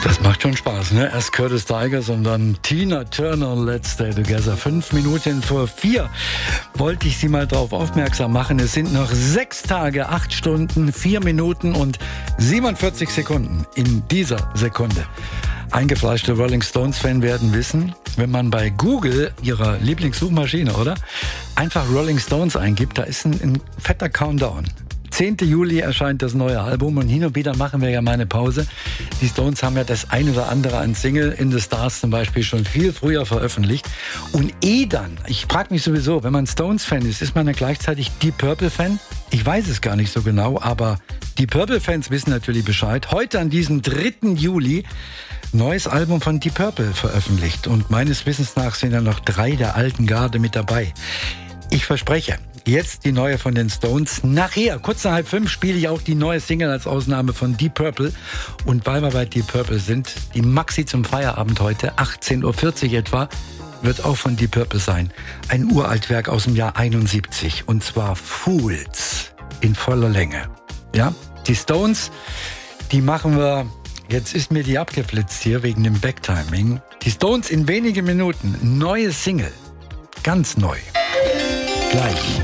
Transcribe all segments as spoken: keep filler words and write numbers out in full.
Das macht schon Spaß, ne? Erst Curtis Tigers und dann Tina Turner, Let's Stay Together. Fünf Minuten vor vier wollte ich Sie mal darauf aufmerksam machen. Es sind noch sechs Tage, acht Stunden, vier Minuten und siebenundvierzig Sekunden in dieser Sekunde. Eingefleischte Rolling Stones-Fan werden wissen, wenn man bei Google, ihrer Lieblingssuchmaschine, oder? Einfach Rolling Stones eingibt, da ist ein, ein fetter Countdown. zehnten Juli erscheint das neue Album und hin und wieder machen wir ja mal eine Pause. Die Stones haben ja das ein oder andere an Single, In the Stars zum Beispiel, schon viel früher veröffentlicht. Und eh dann, ich frage mich sowieso, wenn man Stones-Fan ist, ist man dann gleichzeitig Deep Purple-Fan? Ich weiß es gar nicht so genau, aber die Purple-Fans wissen natürlich Bescheid. Heute an diesem dritten Juli neues Album von Deep Purple veröffentlicht. Und meines Wissens nach sind ja noch drei der alten Garde mit dabei. Ich verspreche, jetzt die neue von den Stones. Nachher, kurz nach halb fünf, spiele ich auch die neue Single als Ausnahme von Deep Purple. Und weil wir bei Deep Purple sind, die Maxi zum Feierabend heute, achtzehn Uhr vierzig etwa, wird auch von Deep Purple sein. Ein Uraltwerk aus dem Jahr einundsiebzig. Und zwar Fools in voller Länge. Ja, die Stones, die machen wir... Jetzt ist mir die abgeflitzt hier wegen dem Backtiming. Die Stones in wenigen Minuten. Neue Single. Ganz neu. Gleich.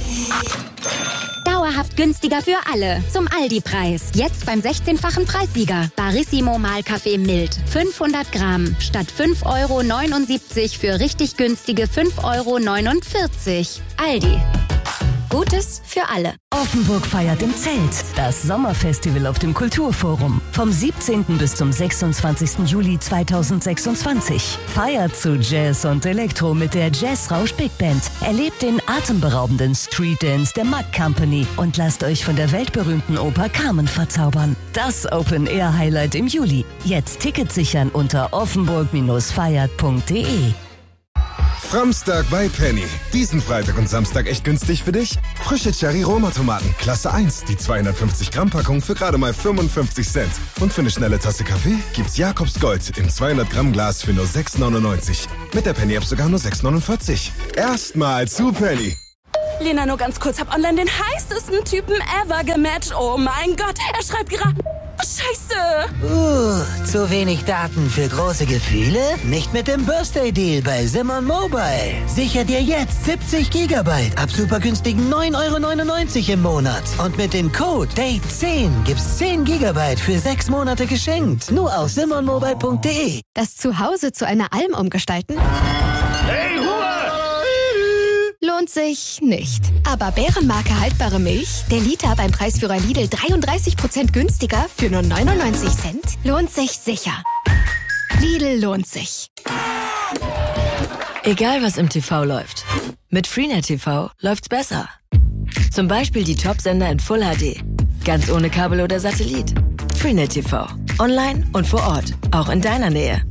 Dauerhaft günstiger für alle. Zum Aldi-Preis. Jetzt beim sechzehnfachen Preissieger. Barissimo Mahlkaffee mild. fünfhundert Gramm. Statt fünf Euro neunundsiebzig für richtig günstige fünf Euro neunundvierzig. Aldi. Gutes für alle. Offenburg feiert im Zelt. Das Sommerfestival auf dem Kulturforum. Vom siebzehnten bis zum sechsundzwanzigsten Juli zweitausendsechsundzwanzig. Feiert zu Jazz und Elektro mit der Jazzrausch Big Band. Erlebt den atemberaubenden Street Dance der Mack Company und lasst euch von der weltberühmten Oper Carmen verzaubern. Das Open-Air-Highlight im Juli. Jetzt Tickets sichern unter offenburg feiert punkt de. Framstag bei Penny. Diesen Freitag und Samstag echt günstig für dich? Frische Cherry-Roma-Tomaten, Klasse eins, die zweihundertfünfzig Gramm Packung für gerade mal fünfundfünfzig Cent. Und für eine schnelle Tasse Kaffee gibt's Jakobs Gold im zweihundert Gramm Glas für nur sechs neunundneunzig. Mit der Penny-App sogar nur sechs neunundvierzig. Erstmal zu Penny. Lena, nur ganz kurz, hab online den heißesten Typen ever gematcht. Oh mein Gott, er schreibt gerade... Scheiße! Uh, zu wenig Daten für große Gefühle? Nicht mit dem Birthday-Deal bei Simon Mobile. Sicher dir jetzt siebzig Gigabyte ab super günstigen neun Euro neunundneunzig im Monat. Und mit dem Code Date zehn gibt's zehn Gigabyte für sechs Monate geschenkt. Nur auf simon mobile punkt de. Das Zuhause zu einer Alm umgestalten? Hey, Ruhe! Lohnt sich nicht. Aber Bärenmarke haltbare Milch, der Liter beim Preisführer Lidl dreiunddreißig Prozent günstiger für nur neunundneunzig Cent, lohnt sich sicher. Lidl lohnt sich. Egal was im T V läuft, mit Freenet T V läuft's besser. Zum Beispiel die Top-Sender in Full H D. Ganz ohne Kabel oder Satellit. Freenet T V. Online und vor Ort. Auch in deiner Nähe.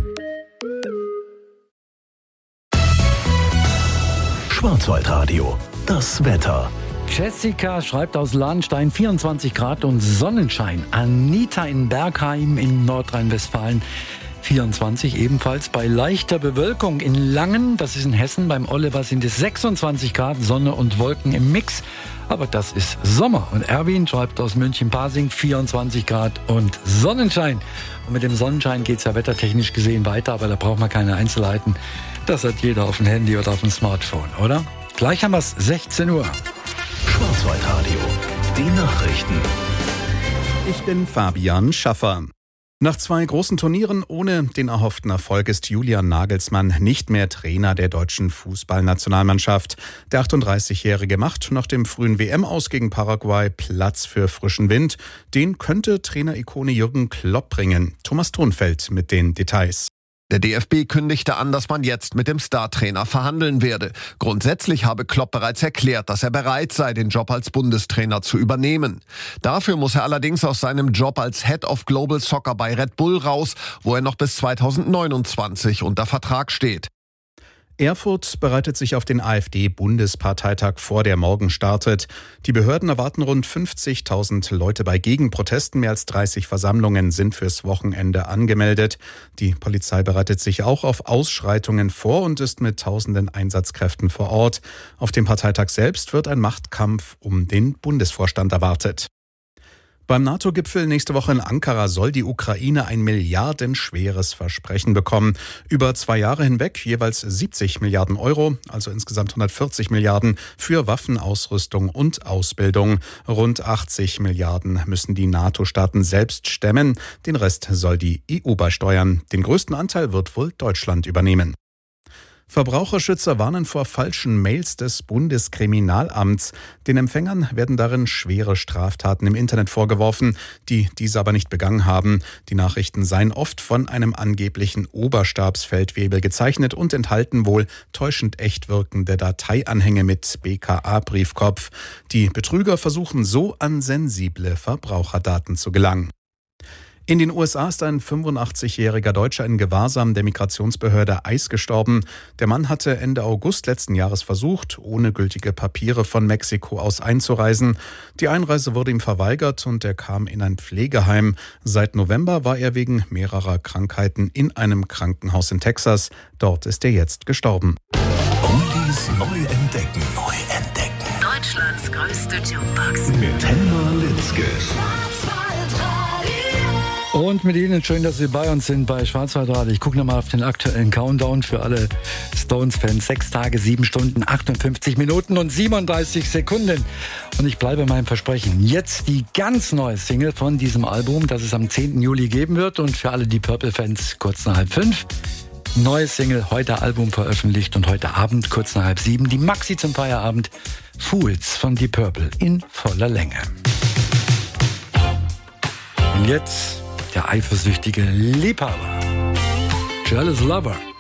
Schwarzwaldradio. Das Wetter. Jessica schreibt aus Lahnstein vierundzwanzig Grad und Sonnenschein. Anita in Bergheim in Nordrhein-Westfalen vierundzwanzig ebenfalls. Bei leichter Bewölkung in Langen, das ist in Hessen, beim Oliver sind es sechsundzwanzig Grad, Sonne und Wolken im Mix. Aber das ist Sommer. Und Erwin schreibt aus München-Pasing vierundzwanzig Grad und Sonnenschein. Und mit dem Sonnenschein geht es ja wettertechnisch gesehen weiter, aber da braucht man keine Einzelheiten. Das hat jeder auf dem Handy oder auf dem Smartphone, oder? Gleich haben wir es, sechzehn Uhr. Schwarzwaldradio, die Nachrichten. Ich bin Fabian Schaffer. Nach zwei großen Turnieren ohne den erhofften Erfolg ist Julian Nagelsmann nicht mehr Trainer der deutschen Fußballnationalmannschaft. Der achtunddreißigjährige macht nach dem frühen W M-Aus gegen Paraguay Platz für frischen Wind. Den könnte Trainer-Ikone Jürgen Klopp bringen. Thomas Thonfeld mit den Details. Der D F B kündigte an, dass man jetzt mit dem Startrainer verhandeln werde. Grundsätzlich habe Klopp bereits erklärt, dass er bereit sei, den Job als Bundestrainer zu übernehmen. Dafür muss er allerdings aus seinem Job als Head of Global Soccer bei Red Bull raus, wo er noch bis zweitausendneunundzwanzig unter Vertrag steht. Erfurt bereitet sich auf den AfD-Bundesparteitag vor, der morgen startet. Die Behörden erwarten rund fünfzigtausend Leute bei Gegenprotesten. Mehr als dreißig Versammlungen sind fürs Wochenende angemeldet. Die Polizei bereitet sich auch auf Ausschreitungen vor und ist mit tausenden Einsatzkräften vor Ort. Auf dem Parteitag selbst wird ein Machtkampf um den Bundesvorstand erwartet. Beim NATO-Gipfel nächste Woche in Ankara soll die Ukraine ein milliardenschweres Versprechen bekommen. Über zwei Jahre hinweg jeweils siebzig Milliarden Euro, also insgesamt hundertvierzig Milliarden für Waffenausrüstung und Ausbildung. Rund achtzig Milliarden müssen die NATO-Staaten selbst stemmen. Den Rest soll die E U beisteuern. Den größten Anteil wird wohl Deutschland übernehmen. Verbraucherschützer warnen vor falschen Mails des Bundeskriminalamts. Den Empfängern werden darin schwere Straftaten im Internet vorgeworfen, die diese aber nicht begangen haben. Die Nachrichten seien oft von einem angeblichen Oberstabsfeldwebel gezeichnet und enthalten wohl täuschend echt wirkende Dateianhänge mit B K A-Briefkopf. Die Betrüger versuchen so an sensible Verbraucherdaten zu gelangen. In den U S A ist ein fünfundachtzigjähriger Deutscher in Gewahrsam der Migrationsbehörde I C E gestorben. Der Mann hatte Ende August letzten Jahres versucht, ohne gültige Papiere von Mexiko aus einzureisen. Die Einreise wurde ihm verweigert und er kam in ein Pflegeheim. Seit November war er wegen mehrerer Krankheiten in einem Krankenhaus in Texas. Dort ist er jetzt gestorben. Oldies neu entdecken. Neu entdecken. Deutschlands größte Jukebox. Mit Helma Litzke. Und mit Ihnen schön, dass Sie bei uns sind bei Schwarzwaldradio. Ich gucke nochmal auf den aktuellen Countdown für alle Stones-Fans. Sechs Tage, sieben Stunden, achtundfünfzig Minuten und siebenunddreißig Sekunden. Und ich bleibe meinem Versprechen. Jetzt die ganz neue Single von diesem Album, das es am zehnten Juli geben wird. Und für alle die Purple-Fans kurz nach halb fünf. Neues Single, heute Album veröffentlicht und heute Abend kurz nach halb sieben. Die Maxi zum Feierabend. Fools von Deep Purple in voller Länge. Und jetzt der eifersüchtige Liebhaber. Jealous Lover.